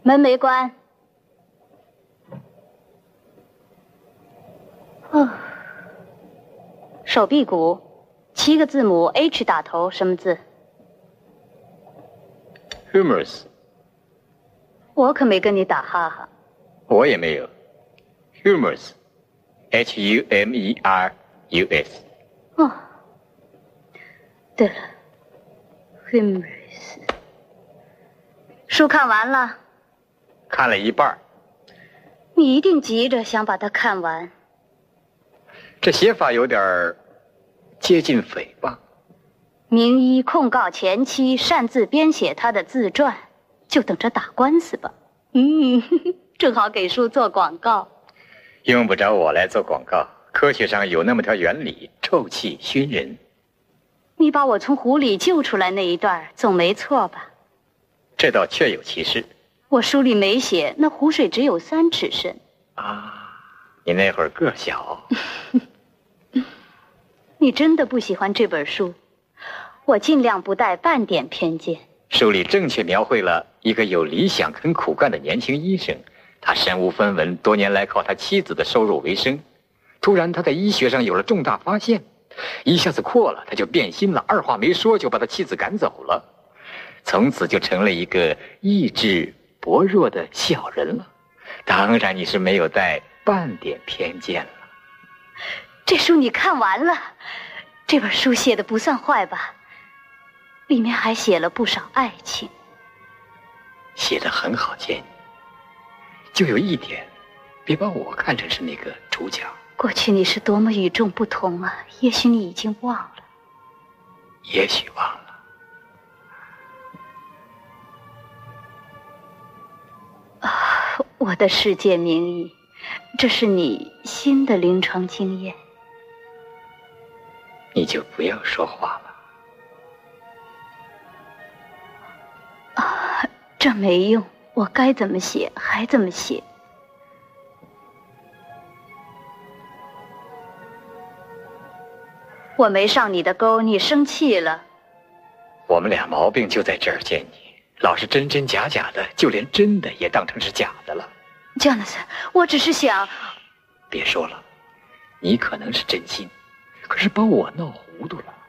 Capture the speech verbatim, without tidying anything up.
门没关。哦，手臂骨，七个字母 H 打头，什么字 ？Humorous。 我可没跟你打哈哈。 我也没有。Humorous。H U M E R U S。 哦，对了 ，Humorous。书看完了。 看了一半。 你一定急着想把它看完。 这写法有点接近诽谤。 名医控告前妻擅自编写他的自传，就等着打官司吧。嗯，正好给书做广告。 用不着我来做广告，科学上有那么条原理，臭气熏人。 你把我从湖里救出来那一段总没错吧？ 这倒确有其事。 我书里没写，那湖水只有三尺深。 啊，你那会儿个小。 你真的不喜欢这本书？我尽量不带半点偏见。 书里正确描绘了一个有理想肯苦干的年轻医生，他身无分文，多年来靠他妻子的收入为生。突然他在医学上有了重大发现，一下子阔了，他就变心了，二话没说就把他妻子赶走了，从此就成了一个意志薄弱的小人了。当然你是没有带半点偏见了。 这书你看完了？这本书写的不算坏吧？里面还写了不少爱情。 写得很好，见就有一点，别把我看成是那个主角。 过去你是多么与众不同啊，也许你已经忘了。 也许忘了。 啊，我的世界名医，这是你新的临床经验。 你就不要说话了。 啊，这没用，我该怎么写还怎么写。我没上你的钩，你生气了。 我们俩毛病就在这儿，见你老是真真假假的，就连真的也当成是假的了。 Jonathan，我只是想…… 别说了，你可能是真心，可是把我闹糊涂了。